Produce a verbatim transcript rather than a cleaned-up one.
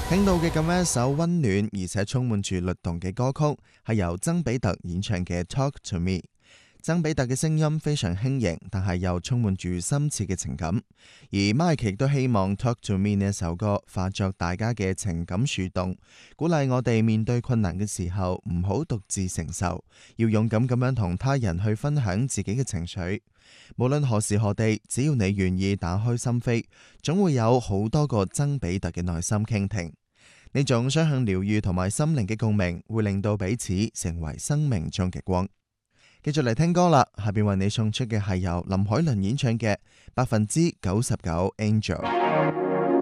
聽到嘅咁樣一首温暖而且充滿住律動嘅歌曲，係由曾比特演唱嘅《Talk to Me》。曾比特嘅聲音非常輕盈，但係又充滿住深切嘅情感。而 Mike 亦都希望《Talk to Me》呢一首歌化作大家嘅情感樹洞，鼓勵我哋面對困難嘅時候唔好獨自承受，要勇敢咁樣同他人去分享自己嘅情緒。無論何時何地，只要你願意打開心扉，總會有好多個曾比特嘅內心傾聽。呢種雙向療癒同埋心靈嘅共鳴，會令到彼此成為生命中嘅光。繼續嚟聽歌啦，下邊為你送出嘅係由林海倫演唱嘅《百分之九十九 Angel》。